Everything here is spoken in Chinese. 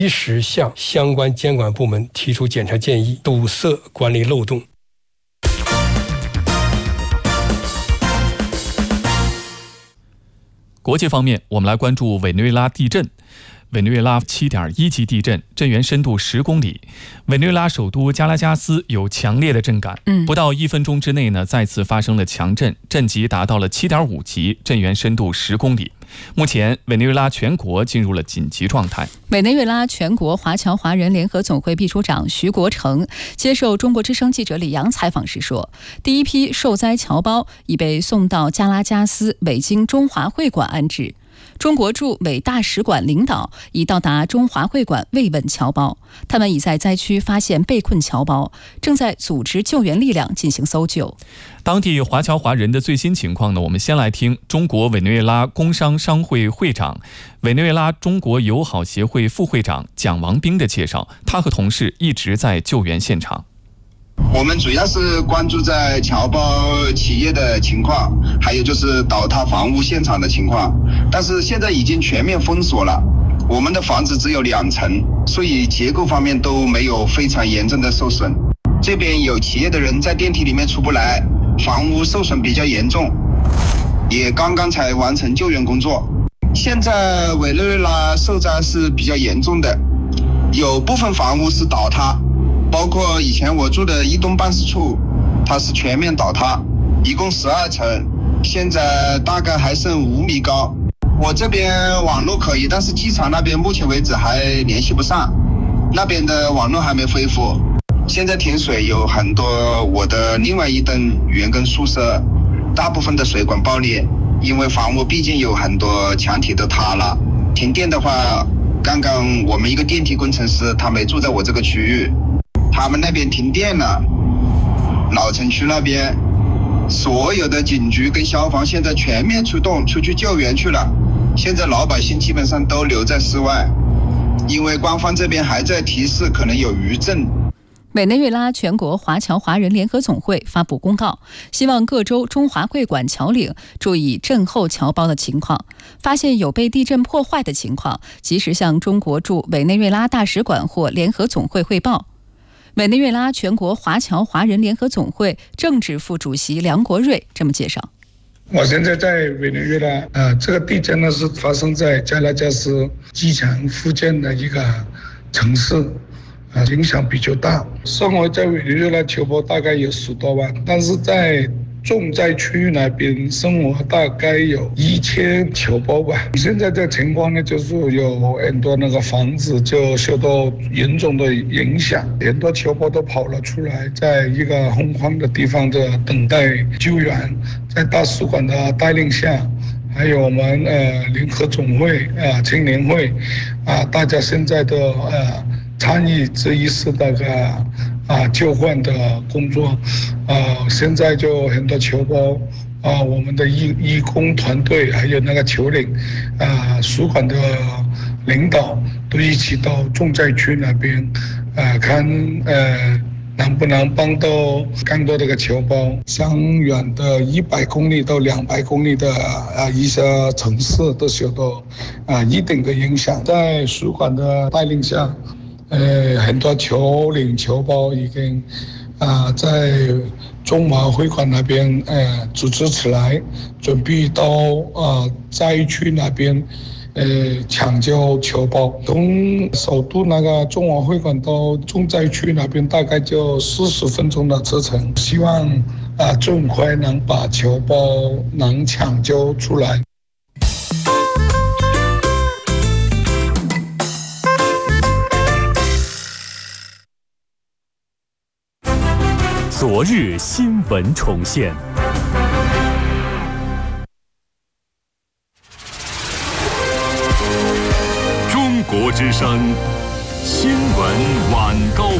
及时向相关监管部门提出检查建议，堵塞管理漏洞。 国际方面，我们来关注委内瑞拉地震。委内瑞拉7.1级地震，震源深度10公里。委内瑞拉首都加拉加斯有强烈的震感，不到1分钟之内呢，再次发生了强震，震级达到了7.5级，震源深度10公里。目前，委内瑞拉全国进入了紧急状态。 委内瑞拉全国华侨华人联合总会秘书长徐国成接受中国之声记者李阳采访时说，第一批受灾侨胞已被送到加拉加斯伪京中华会馆安置。中国驻委大使馆领导已到达中华会馆慰问侨胞，他们已在灾区发现被困侨胞，正在组织救援力量进行搜救。 当地华侨华人的最新情况呢？我们先来听中国委内瑞拉工商商会会长、委内瑞拉中国友好协会副会长蒋王兵的介绍。他和同事一直在救援现场。 我们主要是关注在侨胞企业的情况，还有就是倒塌房屋现场的情况。但是现在已经全面封锁了，我们的房子只有2层，所以结构方面都没有非常严重的受损。这边有企业的人在电梯里面出不来，房屋受损比较严重，也刚刚才完成救援工作。现在委内瑞拉受灾是比较严重的，有部分房屋是倒塌，包括以前我住的一栋办事处，它是全面倒塌，一共12层，现在大概还剩5米高。我这边网络可以，但是机场那边目前为止还联系不上，那边的网络还没恢复。现在停水有很多，我的另外一栋员工宿舍大部分的水管爆裂，因为房屋毕竟有很多墙体都塌了。停电的话，刚刚我们一个电梯工程师他没住在我这个区域，他们那边停电了，老城区那边所有的警局跟消防现在全面出动出去救援去了。现在老百姓基本上都留在室外，因为官方这边还在提示可能有余震。 委内瑞拉全国华侨华人联合总会发布公告，希望各州中华会馆侨领注意震后侨胞的情况，发现有被地震破坏的情况，及时向中国驻委内瑞拉大使馆或联合总会汇报。委内瑞拉全国华侨华人联合总会政治副主席梁国瑞这么介绍。 我现在在委内瑞拉，这个地震呢是发生在加拉加斯机场附近的一个城市，影响比较大。生活在委内瑞拉侨胞大概有10多万，但是在重灾区那边生活大概有1000侨胞吧。现在的情况呢，就是有很多那个房子就受到严重的影响，很多侨胞都跑了出来，在一个空旷的地方的等待救援。在大使馆的带领下，还有我们联合总会青年会大家现在都参与这一次那个救援的工作。现在就很多侨胞我们的义工团队还有那个侨领使馆的领导都一起到重灾区那边看能不能帮到更多的侨胞。相远的100公里到200公里的一些城市都受到一定的影响。在使馆的带领下，很多侨领侨胞已经在中华会馆那边组织起来，准备到灾区那边抢救侨胞。从首都那个中华会馆到重灾区那边大概就40分钟的车程，希望尽快能把侨胞能抢救出来。 昨日新闻重现。中国之声新闻晚高